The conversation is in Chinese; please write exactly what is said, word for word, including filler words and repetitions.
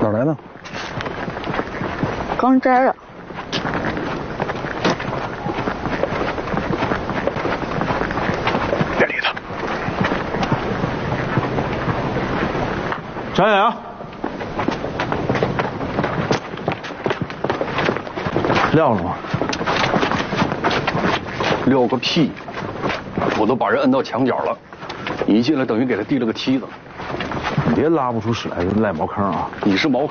哪儿来的？ 刚摘的。 别理他。张远啊，撂了吗？ 撂个屁！我都把人摁到墙角了，你一进来等于给他递了个梯子。 别拉不出屎来就赖茅坑啊！ 你是茅坑。